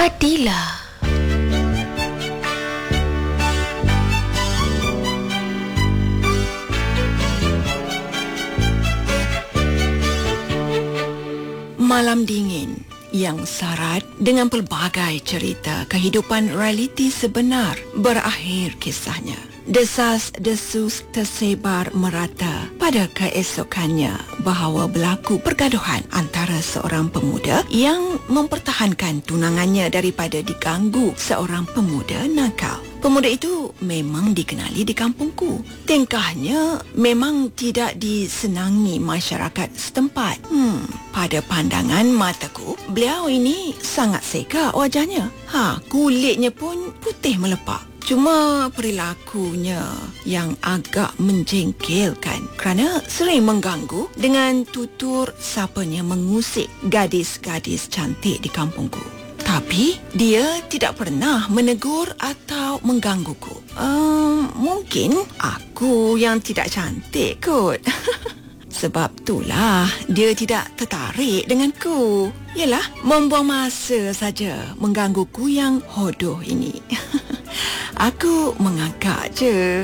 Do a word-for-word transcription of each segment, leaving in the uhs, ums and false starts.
Adila. Malam dingin yang syarat dengan pelbagai cerita kehidupan realiti sebenar berakhir kisahnya. Desas-desus tersebar merata pada keesokannya bahawa berlaku pergaduhan antara seorang pemuda yang mempertahankan tunangannya daripada diganggu seorang pemuda nakal. Pemuda itu memang dikenali di kampungku. Tingkahnya memang tidak disenangi masyarakat setempat. Hmm, pada pandangan mataku, beliau ini sangat seka wajahnya. Ha, kulitnya pun putih melepak. Cuma perilakunya yang agak menjengkelkan kerana sering mengganggu dengan tutur sapanya mengusik gadis-gadis cantik di kampungku. Tapi dia tidak pernah menegur atau menggangguku. Um, mungkin aku yang tidak cantik kot. Sebab itulah dia tidak tertarik denganku. Yalah, membuang masa saja menggangguku yang hodoh ini. Aku mengagak je.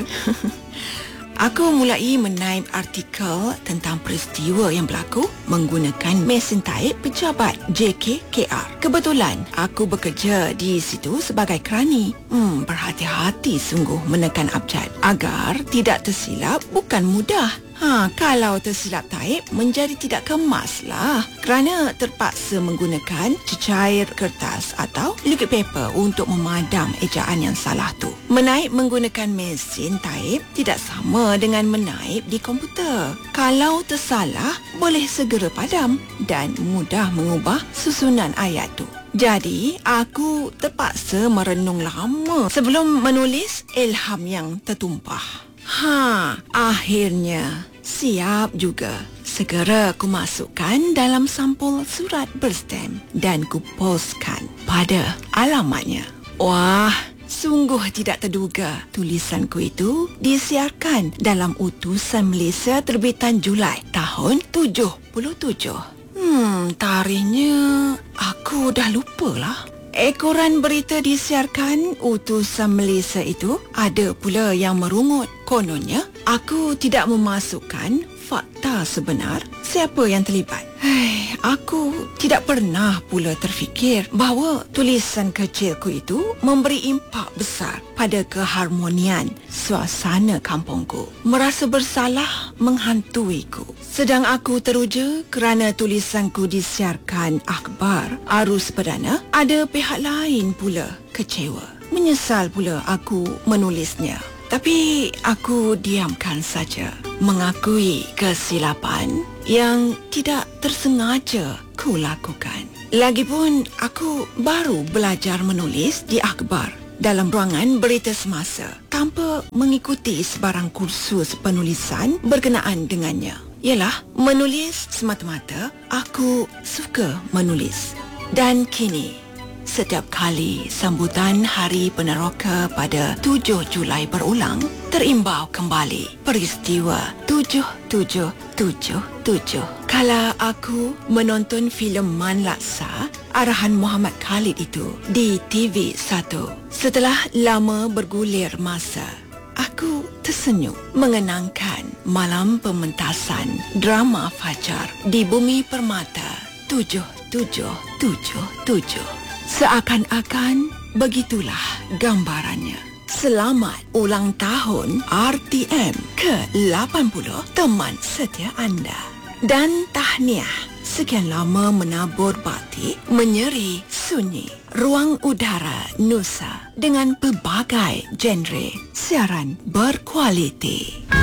Aku mulai menaip artikel tentang peristiwa yang berlaku menggunakan mesin taip pejabat J K K R. Kebetulan aku bekerja di situ sebagai kerani. Hmm, berhati-hati sungguh menekan abjad agar tidak tersilap bukan mudah. Ha, kalau tersilap taip menjadi tidak kemaslah kerana terpaksa menggunakan cecair kertas atau liquid paper untuk memadam ejaan yang salah tu. Menaip menggunakan mesin taip tidak sama dengan menaip di komputer. Kalau tersalah boleh segera padam dan mudah mengubah susunan ayat tu. Jadi, aku terpaksa merenung lama sebelum menulis ilham yang tertumpah. Ha, akhirnya siap juga. Segera ku masukkan dalam sampul surat berstem dan ku postkan pada alamatnya. Wah, sungguh tidak terduga tulisanku itu disiarkan dalam utusan Malaysia terbitan Julai tahun tujuh puluh tujuh. Hmm, tarikhnya aku dah lupa lah. Ekoran berita disiarkan utusan Malaysia itu ada pula yang merungut. Kononnya, aku tidak memasukkan fakta sebenar siapa yang terlibat. Hei, aku tidak pernah pula terfikir bahawa tulisan kecilku itu memberi impak besar pada keharmonian suasana kampungku. Merasa bersalah menghantuiku. Sedang aku teruja kerana tulisanku disiarkan akhbar arus perdana, ada pihak lain pula kecewa. Menyesal pula aku menulisnya. Tapi aku diamkan saja, mengakui kesilapan yang tidak tersengaja ku lakukan. Lagipun aku baru belajar menulis di akhbar dalam ruangan berita semasa tanpa mengikuti sebarang kursus penulisan berkenaan dengannya. Ialah menulis semata-mata aku suka menulis. Dan kini setiap kali sambutan Hari Peneroka pada tujuh Julai berulang, terimbau kembali peristiwa tujuh tujuh tujuh tujuh. Kala aku menonton filem Man Laksa arahan Muhammad Khalid itu di T V satu. Setelah lama bergulir masa, aku tersenyum mengenangkan malam pementasan drama Fajar di Bumi Permata tujuh tujuh tujuh tujuh. Seakan-akan begitulah gambarannya. Selamat ulang tahun R T M ke lapan puluh teman setia anda. Dan tahniah sekian lama menabur batik menyeri sunyi ruang udara Nusa dengan pelbagai genre siaran berkualiti.